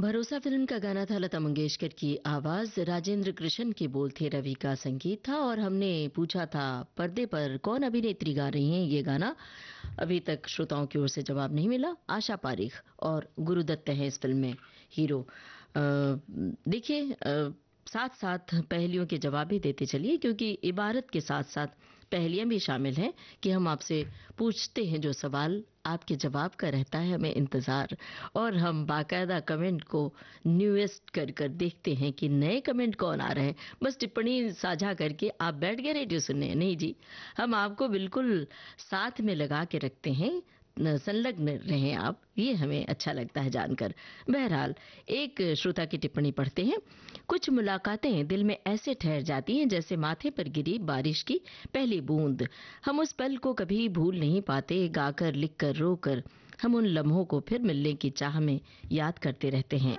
भरोसा फिल्म का गाना था, लता मंगेशकर की आवाज, राजेंद्र कृष्ण के बोल थे, रवि का संगीत था। और हमने पूछा था पर्दे पर कौन अभिनेत्री गा रही हैं ये गाना। अभी तक श्रोताओं की ओर से जवाब नहीं मिला। आशा पारिख और गुरुदत्त हैं इस फिल्म में हीरो। देखिए, साथ साथ पहेलियों के जवाब भी देते चलिए, क्योंकि इबारत के साथ साथ पहेलियां भी शामिल हैं कि हम आपसे पूछते हैं जो सवाल, आपके जवाब का रहता है हमें इंतजार। और हम बाकायदा कमेंट को न्यूएस्ट कर कर देखते हैं कि नए कमेंट कौन आ रहे हैं। बस टिप्पणी साझा करके आप बैठ गए रेडियो सुनने? नहीं जी, हम आपको बिल्कुल साथ में लगा के रखते हैं, संलग्न रहें आप, ये हमें अच्छा लगता है जानकर। बहरहाल, एक श्रोता की टिप्पणी पढ़ते हैं। कुछ मुलाकातें दिल में ऐसे ठहर जाती हैं जैसे माथे पर गिरी बारिश की पहली बूंद। हम उस पल को कभी भूल नहीं पाते, गाकर लिखकर रोकर हम उन लम्हों को फिर मिलने की चाह में याद करते रहते हैं।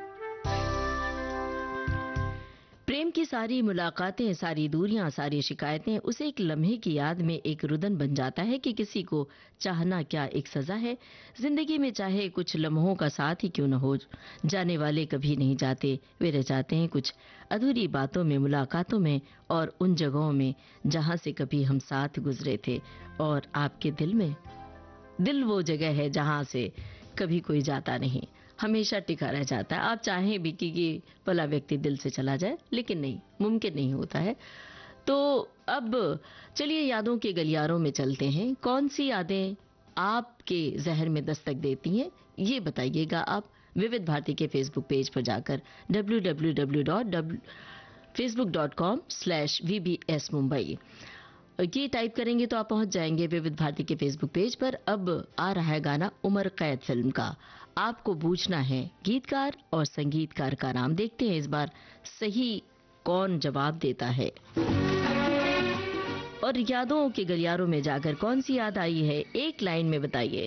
प्रेम की सारी मुलाकातें, सारी दूरियां, सारी शिकायतें उस एक लम्हे की याद में एक रुदन बन जाता है कि किसी को चाहना क्या एक सजा है। जिंदगी में चाहे कुछ लम्हों का साथ ही क्यों न हो, जाने वाले कभी नहीं जाते, वे रह जाते हैं कुछ अधूरी बातों में, मुलाकातों में और उन जगहों में जहां से कभी हम साथ गुजरे थे। और आपके दिल में, दिल वो जगह है जहां से कभी कोई जाता नहीं, हमेशा टिका रह जाता है। आप चाहें भी कि ये भला व्यक्ति दिल से चला जाए, लेकिन नहीं, मुमकिन नहीं होता है। तो अब चलिए यादों के गलियारों में चलते हैं। कौन सी यादें आपके जहर में दस्तक देती हैं, ये बताइएगा आप विविध भारती के फेसबुक पेज पर जाकर www.facebook.com/vbs mumbai ये टाइप करेंगे तो आप पहुंच जाएंगे विविध भारती के फेसबुक पेज पर। अब आ रहा है गाना उमर कैद फिल्म का। आपको पूछना है गीतकार और संगीतकार का नाम। देखते हैं इस बार सही कौन जवाब देता है। और यादों के गलियारों में जाकर कौन सी याद आई है, एक लाइन में बताइए।